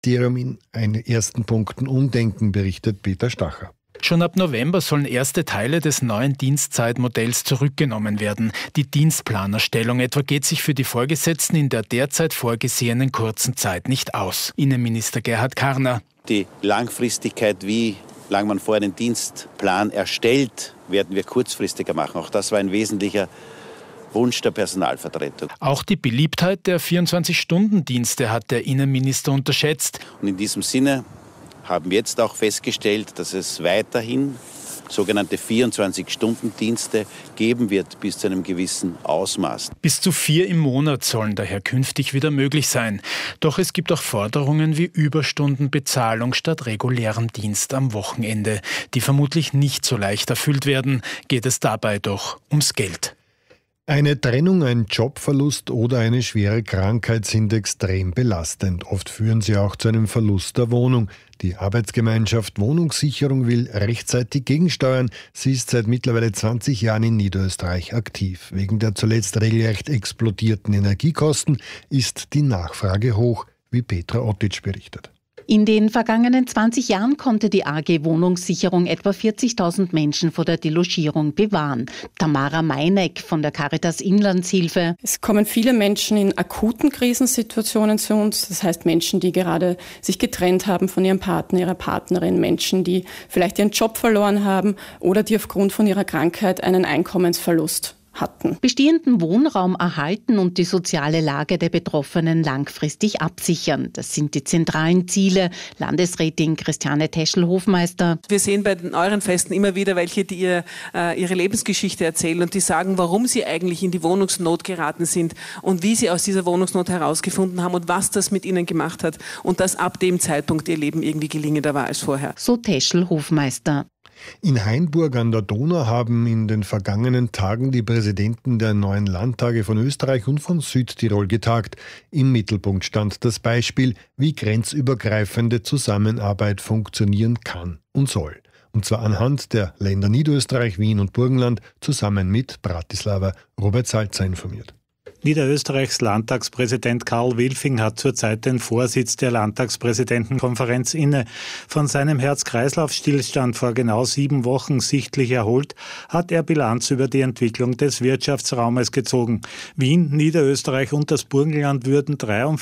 Innenministerium in ersten Punkten umdenken, berichtet Peter Stacher. Schon ab November sollen erste Teile des neuen Dienstzeitmodells zurückgenommen werden. Die Dienstplanerstellung etwa geht sich für die Vorgesetzten in der derzeit vorgesehenen kurzen Zeit nicht aus. Innenminister Gerhard Karner. Die Langfristigkeit, wie lange man vorher den Dienstplan erstellt, werden wir kurzfristiger machen. Auch das war ein wesentlicher Wunsch der Personalvertretung. Auch die Beliebtheit der 24-Stunden-Dienste hat der Innenminister unterschätzt. Und in diesem Sinne haben wir jetzt auch festgestellt, dass es weiterhin sogenannte 24-Stunden-Dienste geben wird, bis zu einem gewissen Ausmaß. Bis zu 4 im Monat sollen daher künftig wieder möglich sein. Doch es gibt auch Forderungen wie Überstundenbezahlung statt regulärem Dienst am Wochenende, die vermutlich nicht so leicht erfüllt werden. Geht es dabei doch ums Geld. Eine Trennung, ein Jobverlust oder eine schwere Krankheit sind extrem belastend. Oft führen sie auch zu einem Verlust der Wohnung. Die Arbeitsgemeinschaft Wohnungssicherung will rechtzeitig gegensteuern. Sie ist seit mittlerweile 20 Jahren in Niederösterreich aktiv. Wegen der zuletzt regelrecht explodierten Energiekosten ist die Nachfrage hoch, wie Petra Ottitsch berichtet. In den vergangenen 20 Jahren konnte die AG Wohnungssicherung etwa 40.000 Menschen vor der Delogierung bewahren. Tamara Meineck von der Caritas Inlandshilfe. Es kommen viele Menschen in akuten Krisensituationen zu uns. Das heißt Menschen, die gerade sich getrennt haben von ihrem Partner, ihrer Partnerin. Menschen, die vielleicht ihren Job verloren haben oder die aufgrund von ihrer Krankheit einen Einkommensverlust hatten. Bestehenden Wohnraum erhalten und die soziale Lage der Betroffenen langfristig absichern. Das sind die zentralen Ziele. Landesrätin Christiane Teschel-Hofmeister. Wir sehen bei den euren Festen immer wieder welche, die ihre Lebensgeschichte erzählen und die sagen, warum sie eigentlich in die Wohnungsnot geraten sind und wie sie aus dieser Wohnungsnot herausgefunden haben und was das mit ihnen gemacht hat und dass ab dem Zeitpunkt ihr Leben irgendwie gelingender war als vorher. So Teschel-Hofmeister. In Hainburg an der Donau haben in den vergangenen Tagen die Präsidenten der 9 Landtage von Österreich und von Südtirol getagt. Im Mittelpunkt stand das Beispiel, wie grenzübergreifende Zusammenarbeit funktionieren kann und soll. Und zwar anhand der Länder Niederösterreich, Wien und Burgenland zusammen mit Bratislava. Robert Salzer informiert. Niederösterreichs Landtagspräsident Karl Wilfing hat zurzeit den Vorsitz der Landtagspräsidentenkonferenz inne. Von seinem Herz-Kreislauf-Stillstand vor genau 7 Wochen sichtlich erholt, hat er Bilanz über die Entwicklung des Wirtschaftsraumes gezogen. Wien, Niederösterreich und das Burgenland würden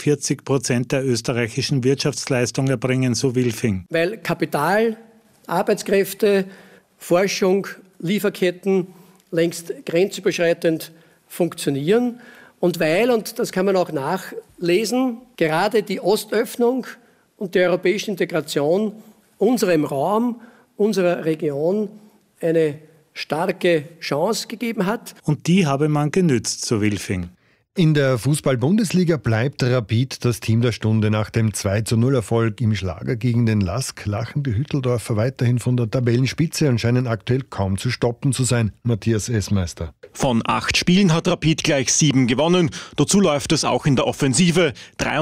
43% der österreichischen Wirtschaftsleistung erbringen, so Wilfing. Weil Kapital, Arbeitskräfte, Forschung, Lieferketten längst grenzüberschreitend funktionieren. Und weil, und das kann man auch nachlesen, gerade die Ostöffnung und die europäische Integration unserem Raum, unserer Region eine starke Chance gegeben hat. Und die habe man genützt, so Wilfing. In der Fußball-Bundesliga bleibt Rapid das Team der Stunde. Nach dem 2:0-Erfolg im Schlager gegen den LASK lachen die Hütteldorfer weiterhin von der Tabellenspitze und scheinen aktuell kaum zu stoppen zu sein. Matthias Essmeister. Von 8 Spielen hat Rapid gleich 7 gewonnen. Dazu läuft es auch in der Offensive.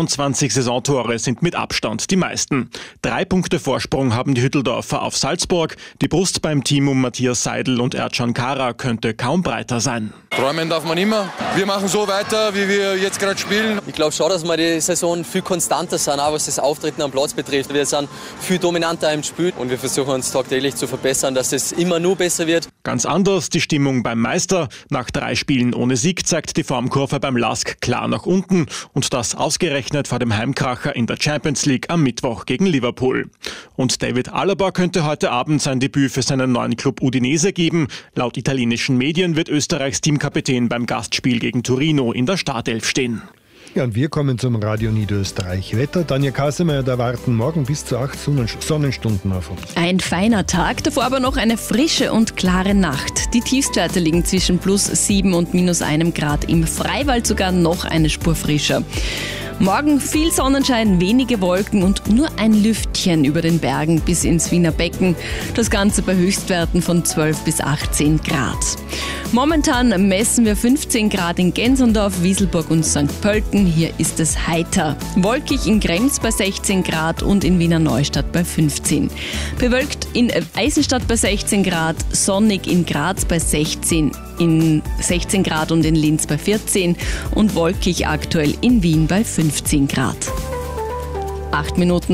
23 Saisontore sind mit Abstand die meisten. 3 Punkte Vorsprung haben die Hütteldorfer auf Salzburg. Die Brust beim Team um Matthias Seidel und Ercan Kara könnte kaum breiter sein. Träumen darf man immer. Wir machen so weiter, wie wir jetzt gerade spielen. Ich glaube schon, dass wir die Saison viel konstanter sind, auch was das Auftreten am Platz betrifft. Wir sind viel dominanter im Spiel und wir versuchen uns tagtäglich zu verbessern, dass es immer nur besser wird. Ganz anders die Stimmung beim Meister. Nach 3 Spielen ohne Sieg zeigt die Formkurve beim LASK klar nach unten und das ausgerechnet vor dem Heimkracher in der Champions League am Mittwoch gegen Liverpool. Und David Alaba könnte heute Abend sein Debüt für seinen neuen Club Udinese geben. Laut italienischen Medien wird Österreichs Teamkapitän beim Gastspiel gegen Torino in der Startelf stehen. Ja, und wir kommen zum Radio Niederösterreich Wetter. Tanja Kasemeyer, da warten morgen bis zu 8 Sonnenstunden auf uns. Ein feiner Tag, davor aber noch eine frische und klare Nacht. Die Tiefstwerte liegen zwischen +7 und -1 Grad. Im Freiwald sogar noch eine Spur frischer. Morgen viel Sonnenschein, wenige Wolken und nur ein Lüftchen über den Bergen bis ins Wiener Becken. Das Ganze bei Höchstwerten von 12 bis 18 Grad. Momentan messen wir 15 Grad in Gensendorf, Wieselburg und St. Pölten. Hier ist es heiter. Wolkig in Krems bei 16 Grad und in Wiener Neustadt bei 15. Bewölkt in Eisenstadt bei 16 Grad, sonnig in Graz bei 16 Grad und in Linz bei 14 und wolkig aktuell in Wien bei 15 Grad. 8 Minuten